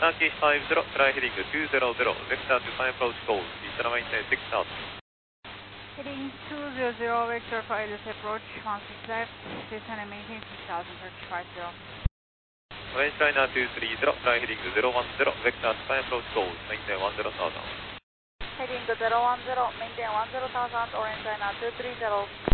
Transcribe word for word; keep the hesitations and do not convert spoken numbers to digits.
Turkish five zero, fly heading two zero zero, vector to final approach goal, Eastern maintain six out. Heading two zero zero, vector for L S approach, one six left, descend and maintain six thousand, Turkish five zero. Orange liner two three zero, fly heading zero one zero, vector to final approach goal, maintain one zero thousand. Heading zero one zero, maintain one zero thousand, orange liner two three zero.